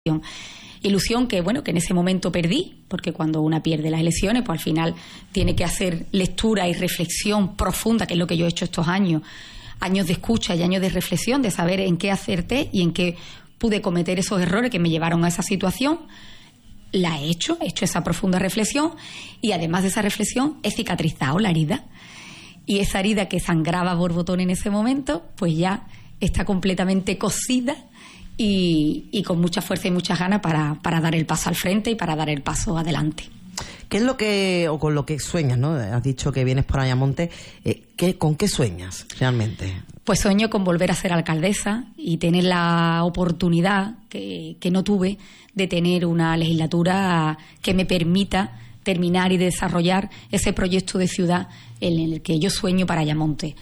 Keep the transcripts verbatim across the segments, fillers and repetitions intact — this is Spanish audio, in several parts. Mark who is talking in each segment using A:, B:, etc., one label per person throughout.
A: Ilusión que, bueno, que en ese momento perdí, porque cuando una pierde las elecciones, pues al final tiene que hacer lectura y reflexión profunda, que es lo que yo he hecho estos años, años de escucha y años de reflexión, de saber en qué acerté y en qué pude cometer esos errores que me llevaron a esa situación. La he hecho, he hecho esa profunda reflexión y además de esa reflexión he cicatrizado la herida. Y esa herida que sangraba a borbotón en ese momento, pues ya está completamente cosida y, y con mucha fuerza y muchas ganas para, para dar el paso al frente y para dar el paso adelante.
B: ¿Qué es lo que, o con lo que sueñas, ¿no? Has dicho que vienes por Ayamonte. Eh, ¿qué, ¿Con qué sueñas realmente?
A: Pues sueño con volver a ser alcaldesa y tener la oportunidad que, que no tuve de tener una legislatura que me permita terminar y desarrollar ese proyecto de ciudad en el que yo sueño para Ayamonte.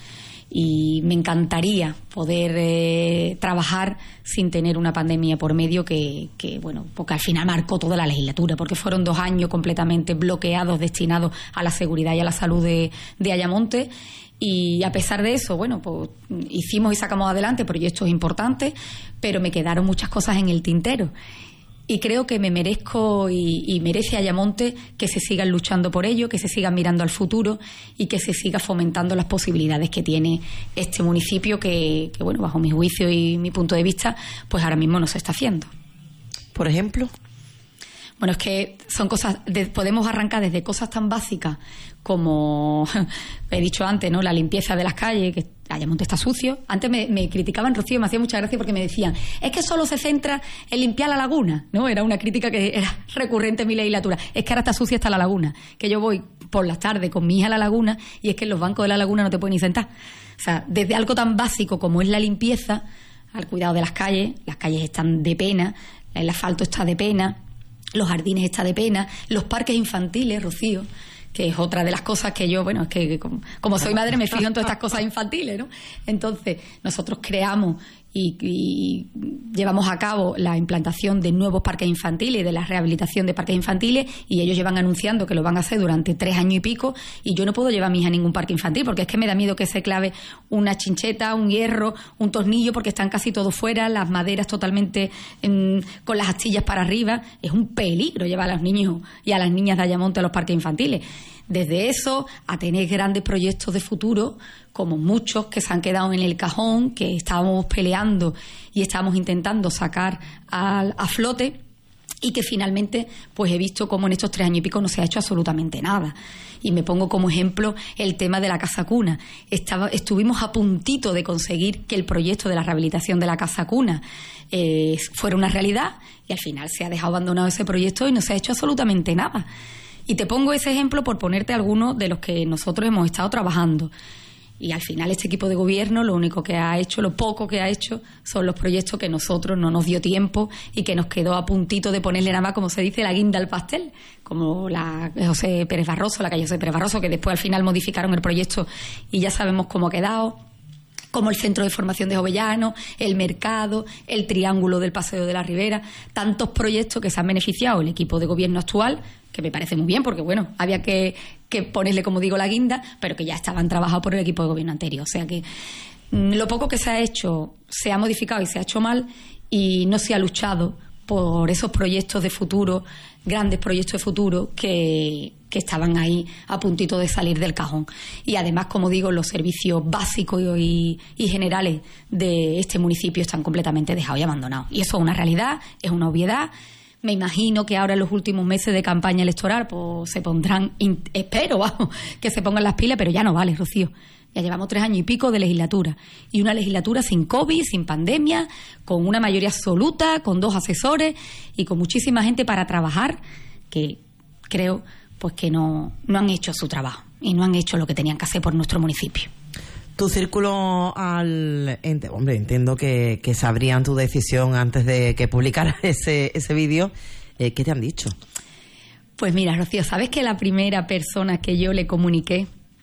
A: Y me encantaría poder eh, trabajar sin tener una pandemia por medio que, que, bueno, porque al final marcó toda la legislatura, porque fueron dos años completamente bloqueados, destinados a la seguridad y a la salud de, de Ayamonte. Y a pesar de eso, bueno, pues hicimos y sacamos adelante proyectos importantes, pero me quedaron muchas cosas en el tintero. Y creo que me merezco y, y merece Ayamonte que se sigan luchando por ello, que se sigan mirando al futuro y que se siga fomentando las posibilidades que tiene este municipio que, que, bueno, bajo mi juicio y mi punto de vista, pues ahora mismo no se está haciendo.
B: ¿Por ejemplo?
A: Bueno, es que son cosas, de, podemos arrancar desde cosas tan básicas como he dicho antes, ¿no? La limpieza de las calles, que Ayamonte está sucio. Antes me, me criticaban, Rocío, me hacía mucha gracia porque me decían, es que solo se centra en limpiar la laguna, ¿no? Era una crítica que era recurrente en mi legislatura. Es que ahora está sucia hasta la laguna, que yo voy por las tardes con mi hija a la laguna y es que en los bancos de la laguna no te pueden ni sentar. O sea, desde algo tan básico como es la limpieza, al cuidado de las calles, las calles están de pena, el asfalto está de pena, los jardines están de pena, los parques infantiles, Rocío, que es otra de las cosas que yo, bueno, es que como, como soy madre me fijo en todas estas cosas infantiles, ¿no? Entonces, nosotros creamos y, y llevamos a cabo la implantación de nuevos parques infantiles, de la rehabilitación de parques infantiles, y ellos llevan anunciando que lo van a hacer durante tres años y pico, y yo no puedo llevar a mi hija a ningún parque infantil, porque es que me da miedo que se clave una chincheta, un hierro, un tornillo, porque están casi todos fuera, las maderas totalmente en, con las astillas para arriba. Es un peligro llevar a los niños y a las niñas de Ayamonte a los parques infantiles. Desde eso a tener grandes proyectos de futuro, como muchos que se han quedado en el cajón, que estábamos peleando y estábamos intentando sacar a, a flote, y que finalmente pues he visto cómo en estos tres años y pico no se ha hecho absolutamente nada. Y me pongo como ejemplo el tema de la Casa Cuna. Estaba, estuvimos a puntito de conseguir que el proyecto de la rehabilitación de la Casa Cuna eh, fuera una realidad, y al final se ha dejado abandonado ese proyecto y no se ha hecho absolutamente nada. Y te pongo ese ejemplo por ponerte algunos de los que nosotros hemos estado trabajando. Y al final este equipo de gobierno lo único que ha hecho, lo poco que ha hecho, son los proyectos que nosotros no nos dio tiempo y que nos quedó a puntito de ponerle nada más, como se dice, la guinda al pastel, como la José Pérez Barroso, la calle José Pérez Barroso, que después al final modificaron el proyecto y ya sabemos cómo ha quedado, como el centro de formación de Jovellanos, el mercado, el triángulo del Paseo de la Ribera, tantos proyectos que se han beneficiado el equipo de gobierno actual, que me parece muy bien, porque bueno, había que, que ponerle, como digo, la guinda, pero que ya estaban trabajados por el equipo de gobierno anterior. O sea que mmm, lo poco que se ha hecho se ha modificado y se ha hecho mal, y no se ha luchado por esos proyectos de futuro, grandes proyectos de futuro que, que estaban ahí a puntito de salir del cajón. Y además, como digo, los servicios básicos y, y generales de este municipio están completamente dejados y abandonados. Y eso es una realidad, es una obviedad. Me imagino que ahora en los últimos meses de campaña electoral pues se pondrán, espero, vamos, que se pongan las pilas, pero ya no vale, Rocío. Ya llevamos tres años y pico de legislatura, y una legislatura sin COVID, sin pandemia, con una mayoría absoluta, con dos asesores y con muchísima gente para trabajar, que creo pues que no, no han hecho su trabajo y no han hecho lo que tenían que hacer por nuestro municipio.
B: Tu círculo al... Ent- hombre, entiendo que, que sabrían tu decisión antes de que publicaras ese, ese vídeo. Eh, ¿Qué te han dicho?
A: Pues mira, Rocío, ¿sabes que la primera persona que yo le comuniqué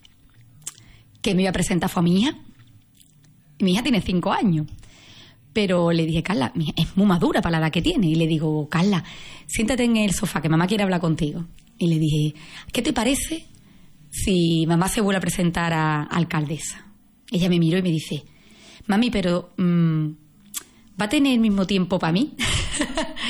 A: que me iba a presentar fue a mi hija? Mi hija tiene cinco años. Pero le dije, Carla, mi hija es muy madura para la edad que tiene. Y le digo, Carla, siéntate en el sofá, que mamá quiere hablar contigo. Y le dije, ¿qué te parece si mamá se vuelve a presentar a, a alcaldesa? Ella me miró y me dice, mami, pero mmm, ¿va a tener el mismo tiempo para mí?